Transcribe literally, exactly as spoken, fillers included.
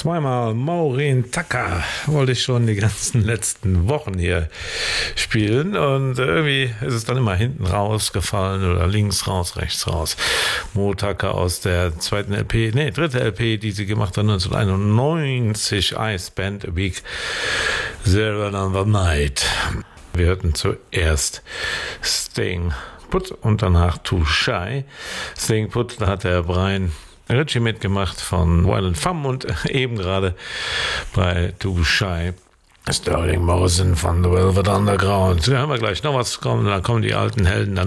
Zweimal Maureen Tucker wollte ich schon die ganzen letzten Wochen hier spielen und irgendwie ist es dann immer hinten rausgefallen oder links raus, rechts raus. Mo Tucker aus der zweiten L P, nee, dritte L P, die sie gemacht hat neunzehnhunderteinundneunzig, I Spent a Week There Another Night. Wir hörten zuerst Staying Put und danach Too Shy. Staying Put, da hat der Brian Ritchie mitgemacht von Violent Femmes und eben gerade bei Too Shy Sterling Morrison von The Velvet Underground. Da haben wir gleich noch was kommen, dann kommen die alten Helden dann